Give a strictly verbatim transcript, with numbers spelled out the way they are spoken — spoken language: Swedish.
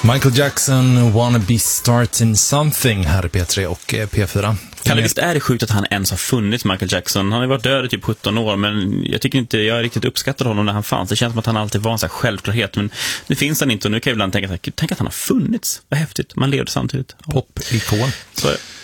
Michael Jackson, Wanna Be Starting Something här i P tre och P fyra. Kalle, visst är det sjukt att han ens har funnits, Michael Jackson. Han har varit död i typ sjutton år, men jag tycker inte jag riktigt uppskattar honom när han fanns. Det känns som att han alltid var en sån här självklarhet, men nu finns han inte, och nu kan jag ibland tänka, tänk att han har funnits. Vad häftigt, man levde samtidigt. Pop-ikon. Så